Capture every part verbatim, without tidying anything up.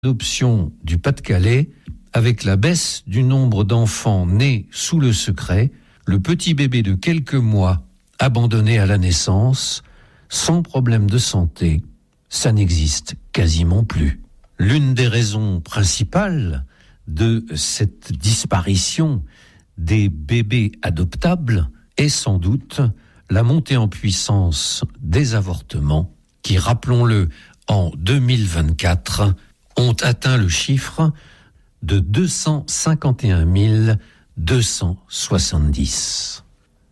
L'adoption du Pas-de-Calais, avec la baisse du nombre d'enfants nés sous le secret, le petit bébé de quelques mois abandonné à la naissance, sans problème de santé, ça n'existe quasiment plus. L'une des raisons principales de cette disparition des bébés adoptables est sans doute la montée en puissance des avortements qui, rappelons-le, en deux mille vingt-quatre, ont atteint le chiffre de deux cent cinquante et un mille deux cent soixante-dix.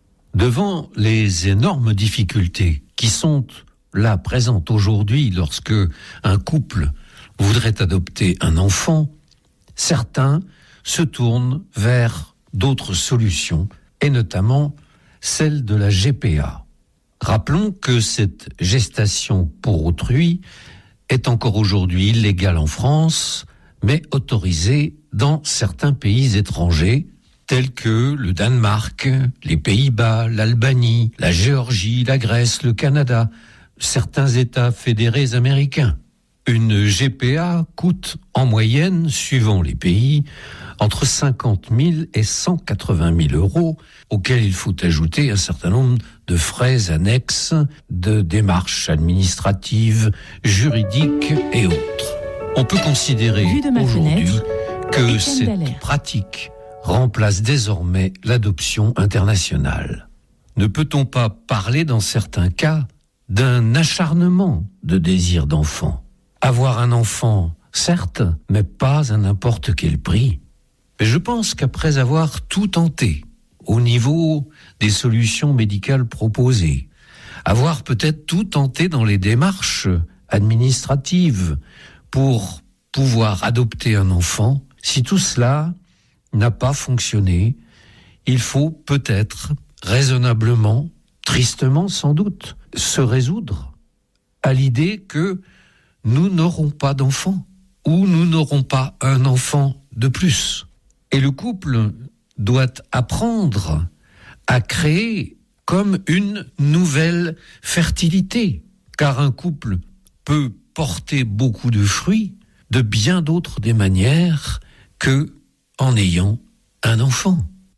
Devant les énormes difficultés qui sont là présentes aujourd'hui lorsque un couple voudrait adopter un enfant, certains se tournent vers d'autres solutions, et notamment celle de la G P A. Rappelons que cette gestation pour autrui est encore aujourd'hui illégale en France, mais autorisée dans certains pays étrangers, tels que le Danemark, les Pays-Bas, l'Albanie, la Géorgie, la Grèce, le Canada, certains États fédérés américains. Une G P A coûte en moyenne, suivant les pays, entre cinquante mille et cent quatre-vingt mille euros, auxquels il faut ajouter un certain nombre de frais annexes, de démarches administratives, juridiques et autres. On peut considérer aujourd'hui fenêtre, que cette Dallaire. pratique remplace désormais l'adoption internationale. Ne peut-on pas parler dans certains cas d'un acharnement de désir d'enfant ? Avoir un enfant, certes, mais pas à n'importe quel prix. Mais je pense qu'après avoir tout tenté, au niveau des solutions médicales proposées, avoir peut-être tout tenté dans les démarches administratives pour pouvoir adopter un enfant, si tout cela n'a pas fonctionné, il faut peut-être raisonnablement, tristement sans doute, se résoudre à l'idée que nous n'aurons pas d'enfant, ou nous n'aurons pas un enfant de plus. Et le couple doit apprendre à créer comme une nouvelle fertilité, car un couple peut porter beaucoup de fruits de bien d'autres des manières que en ayant un enfant.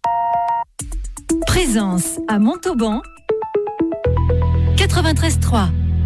Présence à Montauban, quatre-vingt-treize trois.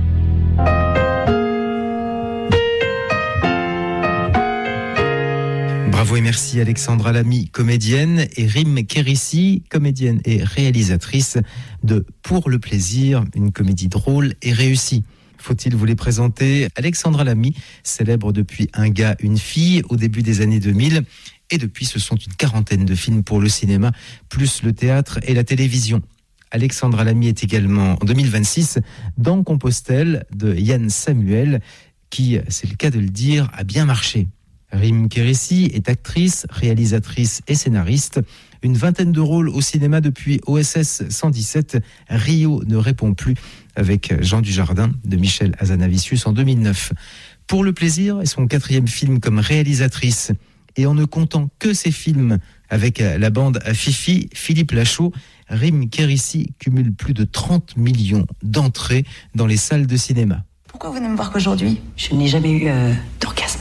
Bravo et merci Alexandra Lamy, comédienne, et Rim Kérissi, comédienne et réalisatrice de Pour le plaisir, une comédie drôle et réussie. Faut-il vous les présenter ? Alexandra Lamy, célèbre depuis Un gars, une fille au début des années deux mille, et depuis ce sont une quarantaine de films pour le cinéma, plus le théâtre et la télévision. Alexandra Lamy est également en deux mille vingt-six dans Compostelle de Yann Samuel, qui, c'est le cas de le dire, a bien marché. Rim Kérissi est actrice, réalisatrice et scénariste. Une vingtaine de rôles au cinéma depuis O S S cent dix-sept, Rio ne répond plus, avec Jean Dujardin de Michel Hazanavicius en deux mille neuf. Pour le plaisir est son quatrième film comme réalisatrice. Et en ne comptant que ses films avec la bande à Fifi, Philippe Lachaud, Rim Kérissi cumule plus de trente millions d'entrées dans les salles de cinéma. Pourquoi vous ne me voir qu'aujourd'hui ? Je n'ai jamais eu euh, d'orgasme.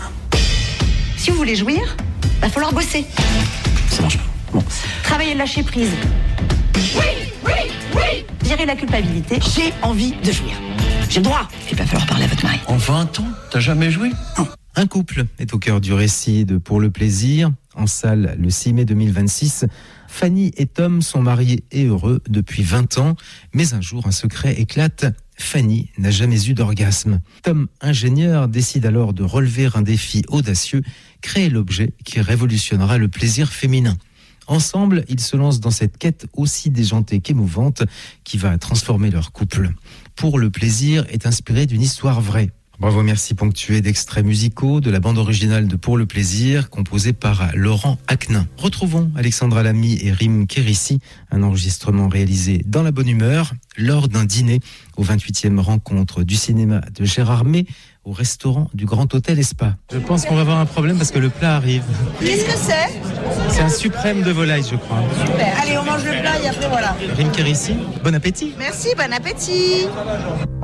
Si vous voulez jouir, va falloir bosser. Ça marche pas. Bon. Travailler le lâcher prise. Oui, oui, oui. Gérer la culpabilité. J'ai envie de jouir. J'ai le droit. Il va falloir parler à votre mari. En vingt ans, t'as jamais joué ? Non. Un couple est au cœur du récit de Pour le plaisir. En salle le six mai deux mille vingt-six, Fanny et Tom sont mariés et heureux depuis vingt ans. Mais un jour, un secret éclate. Fanny n'a jamais eu d'orgasme. Tom, ingénieur, décide alors de relever un défi audacieux, créer l'objet qui révolutionnera le plaisir féminin. Ensemble, ils se lancent dans cette quête aussi déjantée qu'émouvante qui va transformer leur couple. Pour le plaisir est inspiré d'une histoire vraie. Bravo, merci ponctué d'extraits musicaux de la bande originale de Pour le plaisir, composée par Laurent Aknin. Retrouvons Alexandra Lamy et Rim Kérissi, un enregistrement réalisé dans la bonne humeur, lors d'un dîner aux vingt-huitième rencontre du cinéma de Gérard May, au restaurant du Grand Hôtel et Spa. Je pense qu'on va avoir un problème parce que le plat arrive. Qu'est-ce que c'est ? C'est un suprême de volaille, je crois. Super, allez, on mange le plat et après voilà. Rim Kérissi, bon appétit. Merci, bon appétit.